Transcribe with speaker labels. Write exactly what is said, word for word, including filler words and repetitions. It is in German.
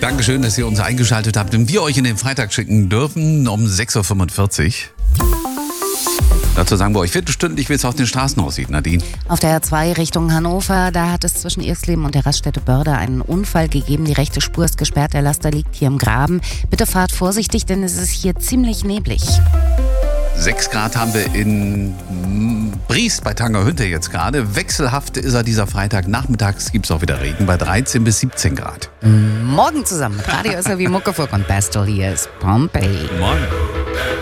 Speaker 1: Dankeschön, dass ihr uns eingeschaltet habt und wir euch in den Freitag schicken dürfen um sechs Uhr fünfundvierzig. Dazu sagen wir euch viertelstündlich, wie es auf den Straßen aussieht, Nadine.
Speaker 2: Auf der A zwei Richtung Hannover, da hat es zwischen Irsleben und der Raststätte Börde einen Unfall gegeben. Die rechte Spur ist gesperrt, der Laster liegt hier im Graben. Bitte fahrt vorsichtig, denn es ist hier ziemlich neblig.
Speaker 1: Sechs Grad haben wir in Briest bei Tangerhünte jetzt gerade. Wechselhaft ist er dieser Freitag. Nachmittags gibt es auch wieder Regen bei dreizehn bis siebzehn Grad.
Speaker 2: Morgen zusammen mit Radio S R W Muckefuck und Bastel, hier ist Pompeii.
Speaker 1: Morgen.